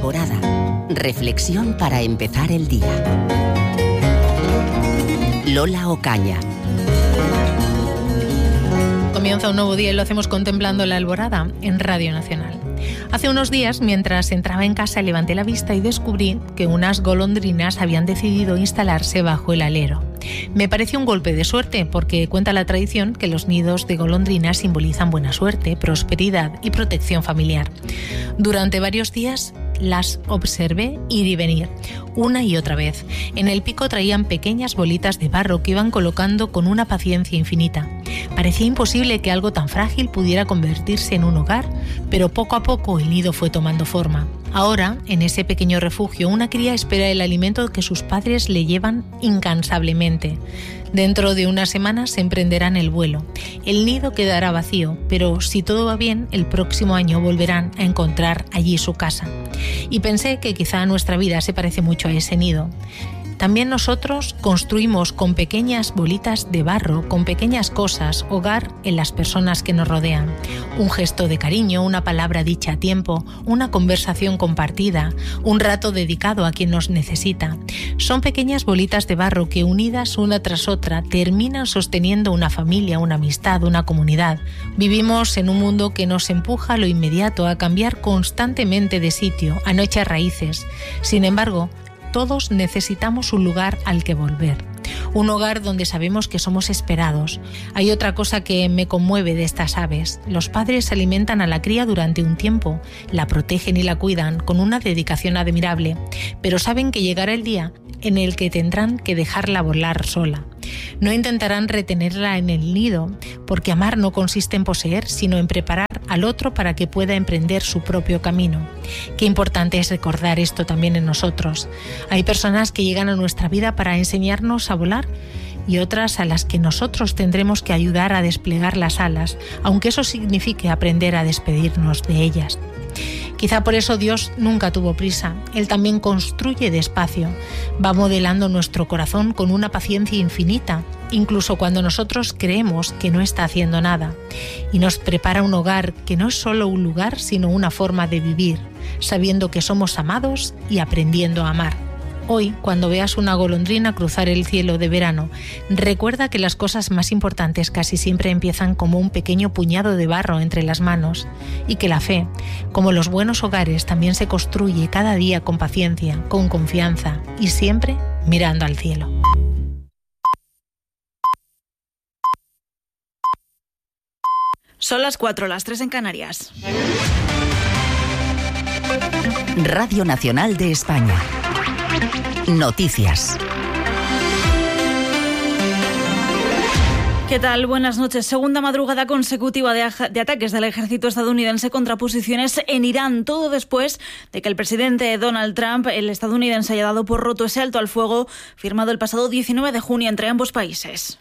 Alborada. Reflexión para empezar el día. Lola Ocaña. Comienza un nuevo día y lo hacemos contemplando la alborada en Radio Nacional. Hace unos días, mientras entraba en casa, levanté la vista y descubrí que unas golondrinas habían decidido instalarse bajo el alero. Me pareció un golpe de suerte porque cuenta la tradición que los nidos de golondrinas simbolizan buena suerte, prosperidad y protección familiar. Durante varios días las observé ir y venir, una y otra vez. En el pico traían pequeñas bolitas de barro que iban colocando con una paciencia infinita. Parecía imposible que algo tan frágil pudiera convertirse en un hogar, pero poco a poco el nido fue tomando forma. Ahora, en ese pequeño refugio, una cría espera el alimento que sus padres le llevan incansablemente. Dentro de unas semanas emprenderán el vuelo. El nido quedará vacío, pero si todo va bien, el próximo año volverán a encontrar allí su casa. Y pensé que quizá nuestra vida se parece mucho a ese nido. También nosotros construimos con pequeñas bolitas de barro, con pequeñas cosas, hogar en las personas que nos rodean. Un gesto de cariño, una palabra dicha a tiempo, una conversación compartida, un rato dedicado a quien nos necesita. Son pequeñas bolitas de barro que, unidas una tras otra, terminan sosteniendo una familia, una amistad, una comunidad. Vivimos en un mundo que nos empuja a lo inmediato, a cambiar constantemente de sitio, a no echar raíces. Sin embargo, todos necesitamos un lugar al que volver, un hogar donde sabemos que somos esperados. Hay otra cosa que me conmueve de estas aves. Los padres alimentan a la cría durante un tiempo, la protegen y la cuidan con una dedicación admirable, pero saben que llegará el día en el que tendrán que dejarla volar sola. No intentarán retenerla en el nido, porque amar no consiste en poseer, sino en preparar al otro para que pueda emprender su propio camino. Qué importante es recordar esto también en nosotros. Hay personas que llegan a nuestra vida para enseñarnos a volar y otras a las que nosotros tendremos que ayudar a desplegar las alas, aunque eso signifique aprender a despedirnos de ellas. Quizá por eso Dios nunca tuvo prisa. Él también construye despacio. Va modelando nuestro corazón con una paciencia infinita, incluso cuando nosotros creemos que no está haciendo nada. Y nos prepara un hogar que no es solo un lugar, sino una forma de vivir, sabiendo que somos amados y aprendiendo a amar. Hoy, cuando veas una golondrina cruzar el cielo de verano, recuerda que las cosas más importantes casi siempre empiezan como un pequeño puñado de barro entre las manos y que la fe, como los buenos hogares, también se construye cada día con paciencia, con confianza y siempre mirando al cielo. Son las 4, las 3 en Canarias. Radio Nacional de España. Noticias. ¿Qué tal? Buenas noches. Segunda madrugada consecutiva de ataques del ejército estadounidense contra posiciones en Irán, todo después de que el presidente Donald Trump, el estadounidense, haya dado por roto ese alto al fuego firmado el pasado 19 de junio entre ambos países.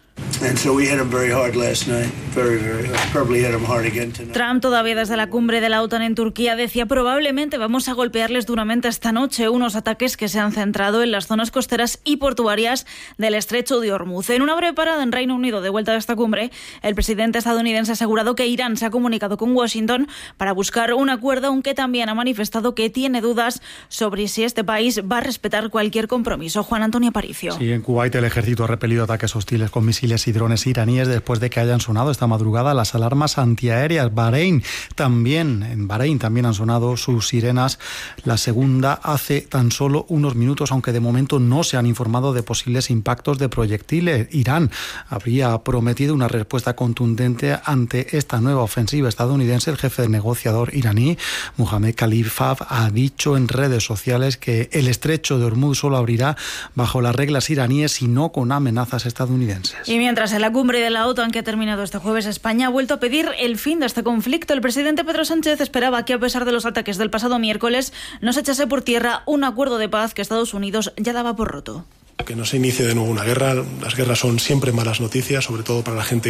Trump, todavía desde la cumbre de la OTAN en Turquía, decía: probablemente vamos a golpearles duramente esta noche, unos ataques que se han centrado en las zonas costeras y portuarias del estrecho de Hormuz. En una breve parada en Reino Unido de vuelta de esta cumbre, el presidente estadounidense ha asegurado que Irán se ha comunicado con Washington para buscar un acuerdo, aunque también ha manifestado que tiene dudas sobre si este país va a respetar cualquier compromiso. Juan Antonio Aparicio. Sí, en Kuwait el ejército ha repelido ataques hostiles con misiles y drones iraníes después de que hayan sonado esta madrugada las alarmas antiaéreas. En Bahrein también han sonado sus sirenas. La segunda hace tan solo unos minutos, aunque de momento no se han informado de posibles impactos de proyectiles. Irán habría prometido una respuesta contundente ante esta nueva ofensiva estadounidense. El jefe negociador iraní, Mohammad Khalifah, ha dicho en redes sociales que el estrecho de Hormuz solo abrirá bajo las reglas iraníes y no con amenazas estadounidenses. Y mientras en la cumbre de la OTAN que ha terminado este jueves, España ha vuelto a pedir el fin de este conflicto. El presidente Pedro Sánchez esperaba que, a pesar de los ataques del pasado miércoles, no se echase por tierra un acuerdo de paz que Estados Unidos ya daba por roto. Que no se inicie de nuevo una guerra. Las guerras son siempre malas noticias, sobre todo para la gente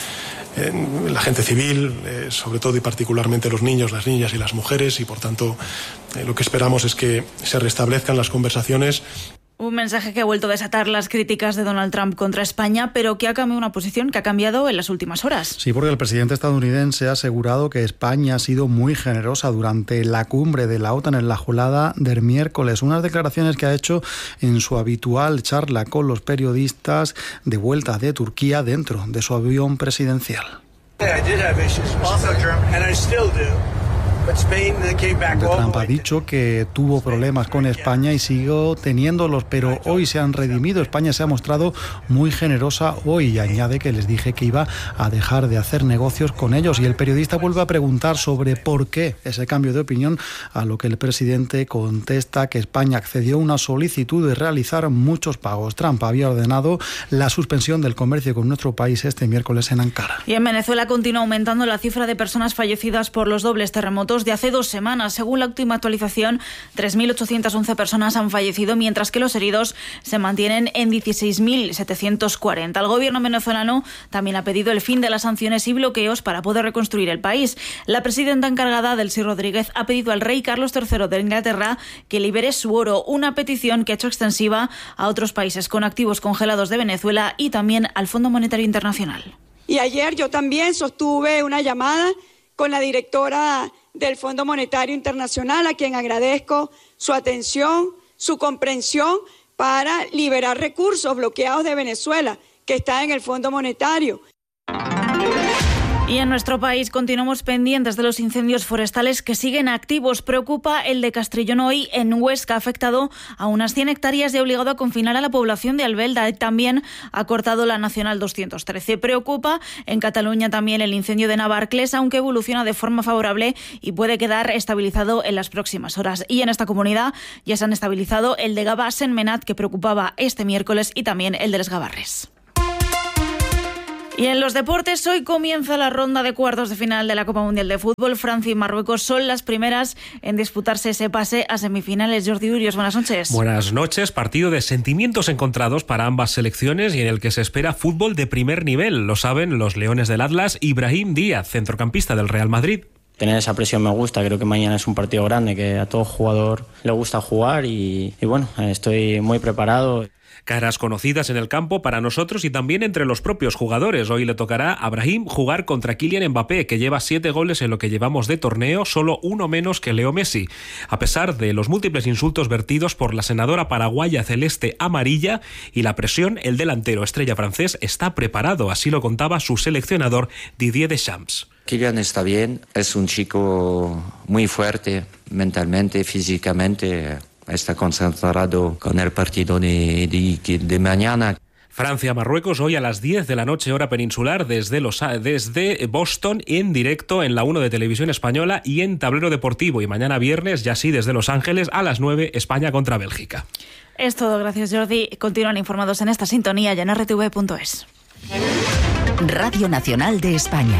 civil, sobre todo y particularmente los niños, las niñas y las mujeres, y por tanto lo que esperamos es que se restablezcan las conversaciones Un mensaje que ha vuelto a desatar las críticas de Donald Trump contra España, pero que ha cambiado una posición que ha cambiado en las últimas horas. Sí, porque el presidente estadounidense ha asegurado que España ha sido muy generosa durante la cumbre de la OTAN en la jornada del miércoles. Unas declaraciones que ha hecho en su habitual charla con los periodistas de vuelta de Turquía dentro de su avión presidencial. Trump ha dicho que tuvo problemas con España y siguió teniéndolos, pero hoy se han redimido. España se ha mostrado muy generosa hoy y añade que les dije que iba a dejar de hacer negocios con ellos. Y el periodista vuelve a preguntar sobre por qué ese cambio de opinión, a lo que el presidente contesta que España accedió a una solicitud de realizar muchos pagos. Trump había ordenado la suspensión del comercio con nuestro país este miércoles en Ankara. Y en Venezuela continúa aumentando la cifra de personas fallecidas por los dobles terremotos de hace 2 semanas. Según la última actualización, 3.811 personas han fallecido, mientras que los heridos se mantienen en 16.740. El gobierno venezolano también ha pedido el fin de las sanciones y bloqueos para poder reconstruir el país. La presidenta encargada, Delcy Rodríguez, ha pedido al rey Carlos III de Inglaterra que libere su oro, una petición que ha hecho extensiva a otros países con activos congelados de Venezuela y también al Fondo Monetario Internacional. Y ayer yo también sostuve una llamada con la directora del Fondo Monetario Internacional, a quien agradezco su atención, su comprensión para liberar recursos bloqueados de Venezuela, que está en el Fondo Monetario. Y en nuestro país continuamos pendientes de los incendios forestales que siguen activos. Preocupa el de Castrillón hoy en Huesca, ha afectado a unas 100 hectáreas y ha obligado a confinar a la población de Albelda. También ha cortado la Nacional 213. Preocupa en Cataluña también el incendio de Navarcles, aunque evoluciona de forma favorable y puede quedar estabilizado en las próximas horas. Y en esta comunidad ya se han estabilizado el de Gavà-Sentmenat, que preocupaba este miércoles, y también el de Les Gavarres. Y en los deportes, hoy comienza la ronda de cuartos de final de la Copa Mundial de Fútbol. Francia y Marruecos son las primeras en disputarse ese pase a semifinales. Jordi Urios, buenas noches. Buenas noches. Partido de sentimientos encontrados para ambas selecciones y en el que se espera fútbol de primer nivel. Lo saben los Leones del Atlas y Brahim Díaz, centrocampista del Real Madrid. Tener esa presión me gusta, creo que mañana es un partido grande, que a todo jugador le gusta jugar y bueno, estoy muy preparado. Caras conocidas en el campo para nosotros y también entre los propios jugadores. Hoy le tocará a Brahim jugar contra Kylian Mbappé, que lleva 7 goles en lo que llevamos de torneo, solo uno menos que Leo Messi. A pesar de los múltiples insultos vertidos por la senadora paraguaya celeste amarilla y la presión, el delantero estrella francés está preparado, así lo contaba su seleccionador Didier Deschamps. Kylian está bien, es un chico muy fuerte mentalmente, físicamente. Está concentrado con el partido de mañana. Francia-Marruecos hoy a las 10 de la noche, hora peninsular, desde Boston, en directo en la 1 de Televisión Española y en Tablero Deportivo. Y mañana viernes, ya sí, desde Los Ángeles, a las 9, España contra Bélgica. Es todo, gracias Jordi. Continúan informados en esta sintonía y en rtv.es. Radio Nacional de España.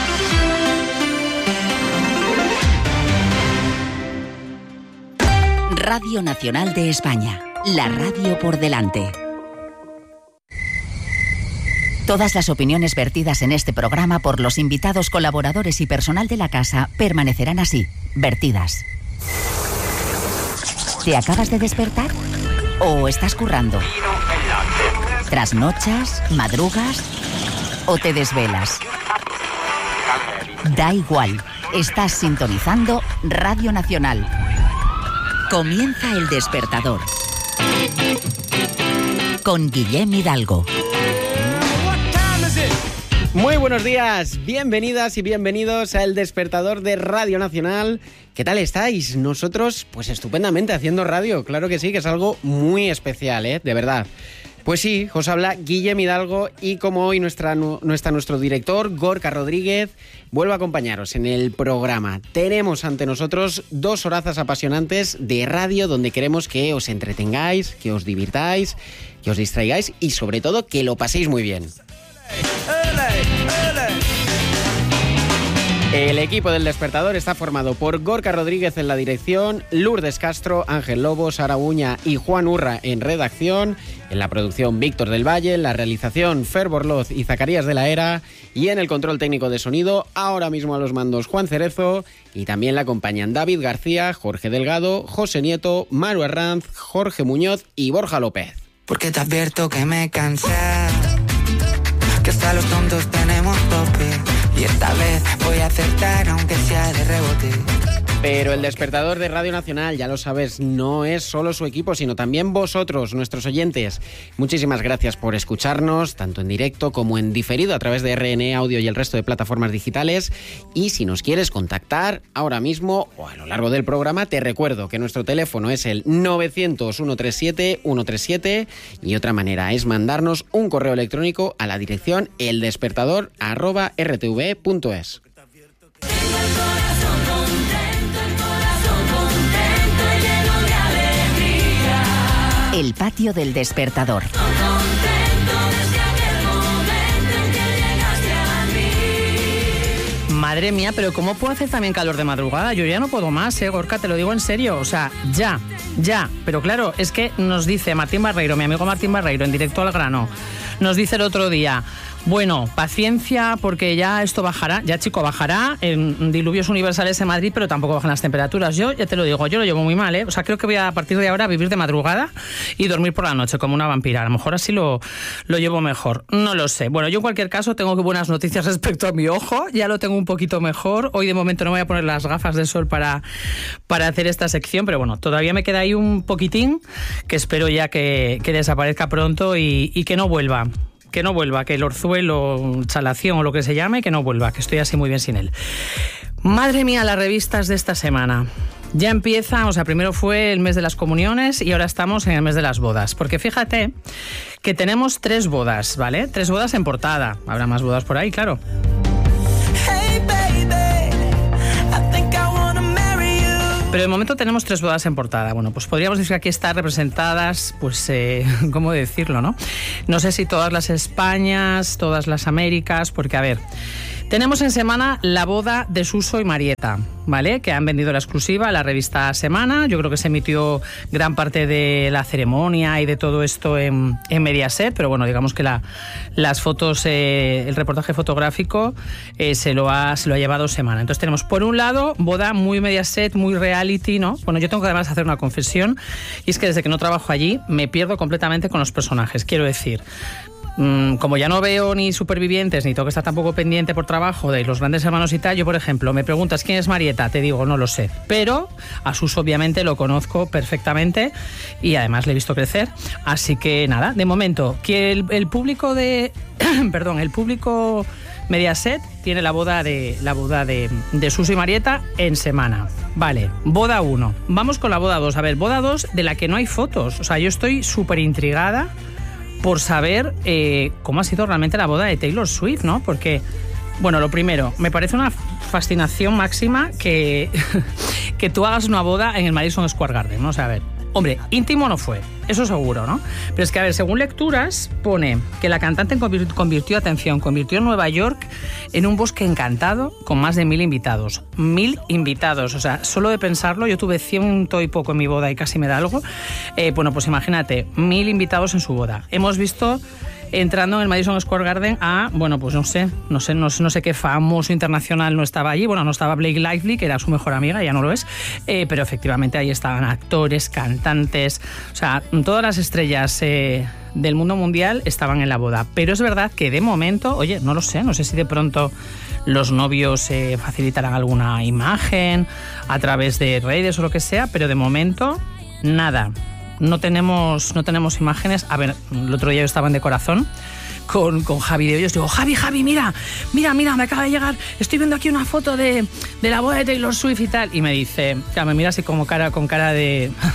Radio Nacional de España, la radio por delante. Todas las opiniones vertidas en este programa por los invitados, colaboradores y personal de la casa permanecerán así, vertidas. ¿Te acabas de despertar? ¿O estás currando? ¿Trasnochas? ¿Madrugas? ¿O te desvelas? Da igual, estás sintonizando Radio Nacional. Comienza El Despertador con Guillem Hidalgo. Muy buenos días, bienvenidas y bienvenidos a El Despertador de Radio Nacional. ¿Qué tal estáis? Nosotros, pues estupendamente haciendo radio, claro que sí, que es algo muy especial, de verdad. Pues sí, os habla Guillem Hidalgo y como hoy no está nuestro director, Gorka Rodríguez, vuelvo a acompañaros en el programa. Tenemos ante nosotros 2 horazas apasionantes de radio donde queremos que os entretengáis, que os divirtáis, que os distraigáis y sobre todo que lo paséis muy bien. El equipo del Despertador está formado por Gorka Rodríguez en la dirección, Lourdes Castro, Ángel Lobo, Sara Uña y Juan Urra en redacción, en la producción Víctor del Valle, en la realización Fer Borloz y Zacarías de la Era, y en el control técnico de sonido, ahora mismo a los mandos Juan Cerezo, y también la acompañan David García, Jorge Delgado, José Nieto, Maru Arranz, Jorge Muñoz y Borja López. Porque te advierto que me cansé, que hasta los tontos tenemos tope, y esta vez voy a acertar aunque sea de rebote. Pero el Despertador de Radio Nacional, ya lo sabes, no es solo su equipo, sino también vosotros, nuestros oyentes. Muchísimas gracias por escucharnos, tanto en directo como en diferido a través de RN Audio y el resto de plataformas digitales. Y si nos quieres contactar ahora mismo o a lo largo del programa, te recuerdo que nuestro teléfono es el 900-137-137 y otra manera es mandarnos un correo electrónico a la dirección eldespertador@rtv.es. El patio del Despertador. Madre mía, pero ¿cómo puedo hacer también calor de madrugada? Yo ya no puedo más, Gorka, te lo digo en serio. O sea, ya. Pero claro, es que nos dice Martín Barreiro, mi amigo Martín Barreiro, en Directo al Grano, nos dice el otro día, bueno, paciencia porque ya esto bajará, bajará en diluvios universales en Madrid, pero tampoco bajan las temperaturas. Yo ya te lo digo, yo lo llevo muy mal, O sea, creo que voy a partir de ahora vivir de madrugada y dormir por la noche como una vampira. A lo mejor así lo llevo mejor, no lo sé. Bueno, yo en cualquier caso tengo buenas noticias respecto a mi ojo, ya lo tengo un poquito mejor. Hoy de momento no me voy a poner las gafas de sol para hacer esta sección, pero bueno, todavía me queda ahí un poquitín que espero ya que desaparezca pronto y que no vuelva. Que no vuelva, que el orzuelo, chalación o lo que se llame, que no vuelva, que estoy así muy bien sin él. Madre mía, las revistas de esta semana. Ya empieza, o sea, primero fue el mes de las comuniones y ahora estamos en el mes de las bodas. Porque fíjate que tenemos 3 bodas, ¿vale? 3 bodas en portada. Habrá más bodas por ahí, claro. Pero de momento tenemos 3 bodas en portada. Bueno, pues podríamos decir que aquí están representadas, pues, ¿cómo decirlo, no? No sé si todas las Españas, todas las Américas, porque, a ver, tenemos en semana la boda de Suso y Marieta, ¿vale? Que han vendido la exclusiva a la revista Semana. Yo creo que se emitió gran parte de la ceremonia y de todo esto en Mediaset, pero bueno, digamos que las fotos, el reportaje fotográfico se lo ha llevado Semana. Entonces tenemos, por un lado, boda muy Mediaset, muy reality, ¿no? Bueno, yo tengo que además hacer una confesión, y es que desde que no trabajo allí me pierdo completamente con los personajes. Quiero decir, como ya no veo ni Supervivientes, ni tengo que estar tampoco pendiente por trabajo de Los Grandes Hermanos y tal, yo, por ejemplo, me preguntas quién es Marieta, te digo, no lo sé. Pero a Suso obviamente lo conozco perfectamente y además le he visto crecer. Así que nada, de momento, que el público de... perdón, el público Mediaset tiene la boda de Suso y Marieta en Semana. Vale, boda 1. Vamos con la boda 2. A ver, boda 2 de la que no hay fotos. O sea, yo estoy súper intrigada por saber cómo ha sido realmente la boda de Taylor Swift, ¿no? Porque, bueno, lo primero, me parece una fascinación máxima que tú hagas una boda en el Madison Square Garden, ¿no? O sea, a ver, hombre, íntimo no fue, eso seguro, ¿no? Pero es que, a ver, según lecturas, pone que la cantante convirtió Nueva York en un bosque encantado con más de 1.000 invitados. 1.000 invitados, o sea, solo de pensarlo, yo tuve 100 y poco en mi boda y casi me da algo. Bueno, pues imagínate, 1.000 invitados en su boda. Hemos visto entrando en el Madison Square Garden a, bueno, pues no sé qué famoso internacional no estaba allí. Bueno, no estaba Blake Lively, que era su mejor amiga, ya no lo es, pero efectivamente ahí estaban actores, cantantes, o sea, todas las estrellas del mundo mundial estaban en la boda. Pero es verdad que de momento, oye, no sé si de pronto los novios facilitarán alguna imagen a través de redes o lo que sea, pero de momento nada. No tenemos imágenes. A ver, el otro día yo estaba en De Corazón con Javi de Hoyos. Digo, Javi, mira, me acaba de llegar, estoy viendo aquí una foto de la boda de Taylor Swift y tal. Y me dice, me mira así como con cara de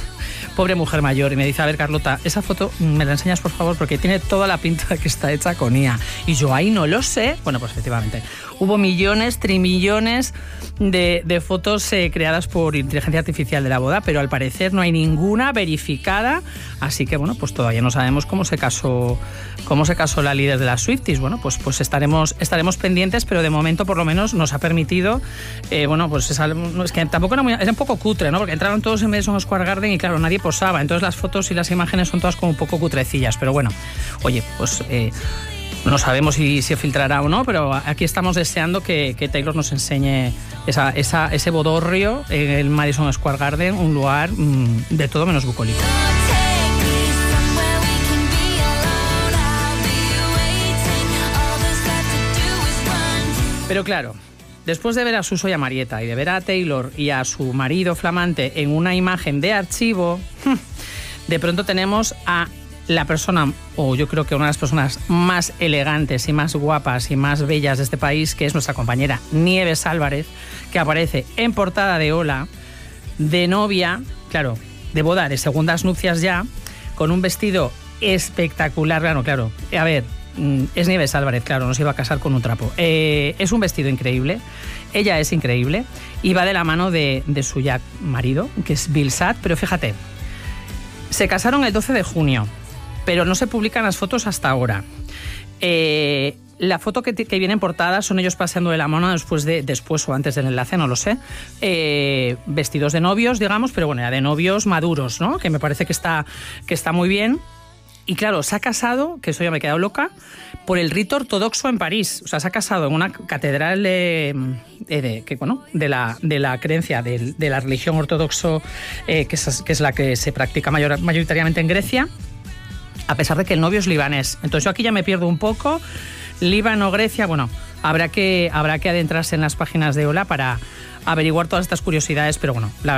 pobre mujer mayor, y me dice, a ver, Carlota, esa foto me la enseñas, por favor, porque tiene toda la pinta de que está hecha con IA. Y yo, ahí no lo sé. Bueno, pues efectivamente, hubo millones, trimillones de fotos creadas por inteligencia artificial de la boda, pero al parecer no hay ninguna verificada, así que bueno, pues todavía no sabemos cómo se casó la líder de las Swifties. Bueno, pues estaremos pendientes, pero de momento por lo menos nos ha permitido, bueno, pues es que tampoco era un poco cutre, ¿no? Porque entraron todos en Madison Square Garden y claro, nadie posaba, entonces las fotos y las imágenes son todas como un poco cutrecillas, pero bueno, oye, pues no sabemos si se filtrará o no, pero aquí estamos deseando que Taylor nos enseñe ese bodorrio en el Madison Square Garden, un lugar de todo menos bucólico. Pero claro, después de ver a Suso y a Marieta y de ver a Taylor y a su marido flamante en una imagen de archivo, de pronto tenemos a la persona, o yo creo que una de las personas más elegantes y más guapas y más bellas de este país, que es nuestra compañera Nieves Álvarez, que aparece en portada de Hola, de novia, claro, de boda, de segundas nupcias ya, con un vestido espectacular. Claro, a ver, es Nieves Álvarez, claro, no se iba a casar con un trapo. Es un vestido increíble, ella es increíble, y va de la mano de su ya marido, que es Bill Satt, pero fíjate, se casaron el 12 de junio, pero no se publican las fotos hasta ahora. La foto que viene en portada son ellos paseando de la mano después o antes del enlace, no lo sé. Vestidos de novios, digamos, pero bueno, ya de novios maduros, ¿no? Que me parece que está muy bien. Y claro, se ha casado, que eso ya me he quedado loca, por el rito ortodoxo en París. O sea, se ha casado en una catedral de la creencia de la religión ortodoxo, que es la que se practica mayoritariamente en Grecia, a pesar de que el novio es libanés. Entonces yo aquí ya me pierdo un poco. Líbano, Grecia, bueno, habrá que adentrarse en las páginas de Hola para averiguar todas estas curiosidades, pero bueno, la